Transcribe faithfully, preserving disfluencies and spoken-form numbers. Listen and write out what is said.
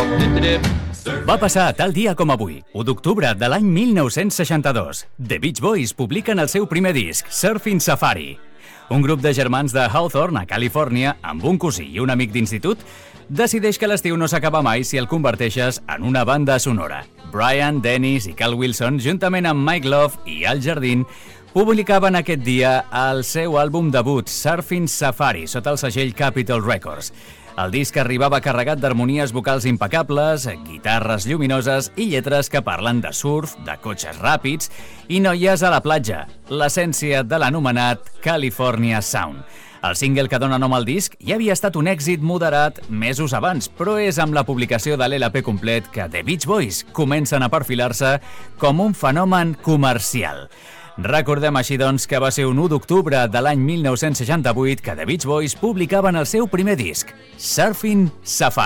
Va passar tal dia com avui, u d'octubre de l'any mil nou-cents seixanta-dos. The Beach Boys publiquen el seu primer disc, Surfing Safari. Un grup de germans de Hawthorne, a Califòrnia, amb un cosí i un amic d'institut, decideix que l'estiu no s'acaba mai si el converteixes en una banda sonora. Brian, Dennis i Cal Wilson, juntament amb Mike Love i Al Jardine, publicaven aquest dia el seu àlbum debut, Surfing Safari, sota el segell Capitol Records. El disc arribava carregat d'harmonies vocals impecables, guitarres lluminoses i lletres que parlen de surf, de cotxes ràpids i noies a la platja, l'essència de l'anomenat California Sound. El single que dona nom al disc ja havia estat un èxit moderat mesos abans, però és amb la publicació de l'L P complet que The Beach Boys comencen a perfilar-se com un fenomen comercial. Recordem així, doncs, que va ser un u d'octubre de l'any mil nou-cents seixanta-vuit que The Beach Boys publicaven el seu primer disc, Surfing Safari.